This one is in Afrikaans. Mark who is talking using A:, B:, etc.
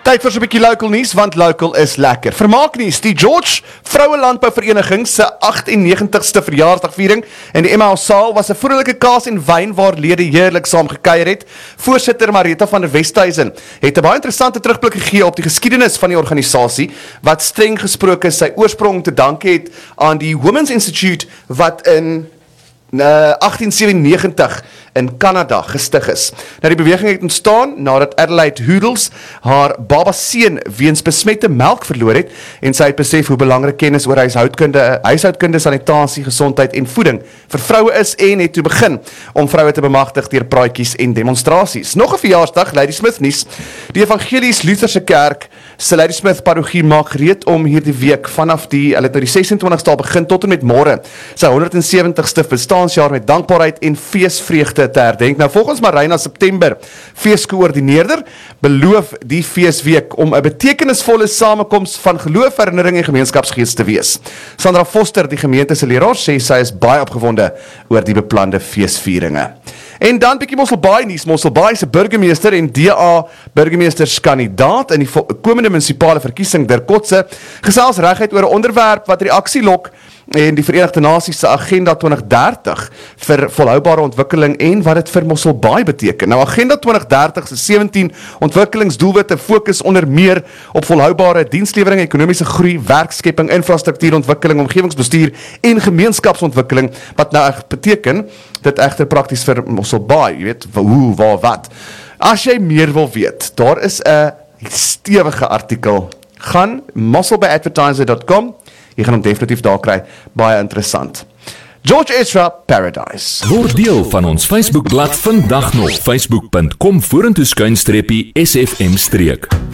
A: Tyd vir so 'n bietjie local nuus, want local is lekker. Vermaaknuus, die George Vroue Landbouvereniging se 98ste verjaarsdagviering in die MH Saal was 'n vroulike kaas en wyn waar lede heerlik saam gekuier het. Voorsitter Marita van der Westhuizen het 'n baie interessante terugblik gegee op die geskiedenis van die organisasie, wat streng gesproke sy oorsprong te danke het aan die Women's Institute wat in 1897 in Kanada gestig is. Nou, die beweging het ontstaan nadat Adelaide Hoodles haar baba seun weens besmette melk verloor het en sy het besef hoe belangrik kennis oor huishoudkunde, sanitasie, gesondheid en voeding vir vroue is en het toe begin om vroue te bemagtig deur praatjies en demonstrasies. Nog 'n verjaarsdag, Ladysmith nuus. Die Evangelies Lutherse Kerk se Ladysmith parochie maak gereed om hierdie week vanaf die 26ste begin tot en met môre sy 170ste bestaансjaar met dankbaarheid en feesvreugde te herdenk. Nou, volgens Marina September, feeskoördineerder, beloof die feesweek om 'n betekenisvolle samekoms van geloof, herinnering en gemeenskapsgees te wees. Sandra Foster, die gemeente se leraar, sê sy is baie opgewonde oor die beplande feesvieringe. En dan bietjie Mosselbaai nuus. Mosselbaai se burgemeester en DA burgemeesterskandidaat in die komende munisipale verkiesing der Kotse gesels reguit oor 'n onderwerp wat reaksie lok en die Verenigde Nasies se Agenda 2030 vir volhoubare ontwikkeling en wat dit vir Mosselbaai beteken. Nou, Agenda 2030 se 17 ontwikkelingsdoelwitte fokus onder meer op volhoubare dienslewering, ekonomiese groei, werkskepping, infrastruktuurontwikkeling, omgewingsbestuur en gemeenskapsontwikkeling, wat nou beteken dit egter prakties vir Mosselbaai, jy weet, hoe, waar, wat. As jy meer wil weet, daar is 'n stewige artikel. Gaan mosselbaaadvertiser.com. Jy gaan hom definitief daar kry, baie interessant. George Ezra, Paradise.
B: Word deel van ons Facebookblad vandag nog, facebook.com/SFM-.